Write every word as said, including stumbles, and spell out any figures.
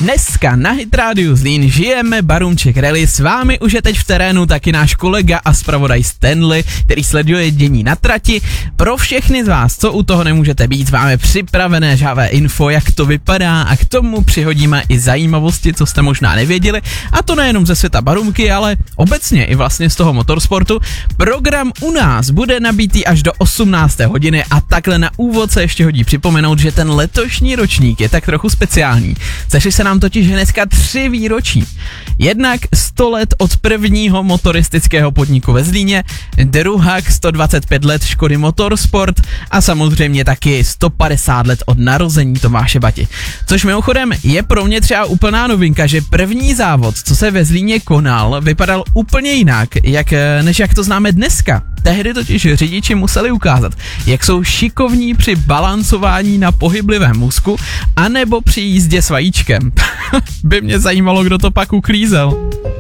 Dneska na Hit Radio Zlín žijeme Barůmček Rally, s vámi už je teď v terénu taky náš kolega a zpravodaj Stanley, který sleduje dění na trati. Pro všechny z vás, co u toho nemůžete být, máme připravené žávé info, jak to vypadá, a k tomu přihodíme i zajímavosti, co jste možná nevěděli, a to nejenom ze světa Barůmky, ale obecně i vlastně z toho motorsportu. Program u nás bude nabitý až do osmnácté hodiny a takhle na úvod se ještě hodí připomenout, že ten letošní ročník je tak trochu speciální. Sešli se nám totiž dneska tři výročí. Jednak sto let od prvního motoristického podniku ve Zlíně, druhak sto dvacet pět let Škody Motorsport a samozřejmě taky sto padesát let od narození Tomáše Bati. Což mimochodem je pro mě třeba úplná novinka, že první závod, co se ve Zlíně konal, vypadal úplně jinak, jak, než jak to známe dneska. Tehdy totiž řidiči museli ukázat, jak jsou šikovní při balancování na pohyblivém můzku, anebo při jízdě s vajíčkem. By mě zajímalo, kdo to pak uklízel.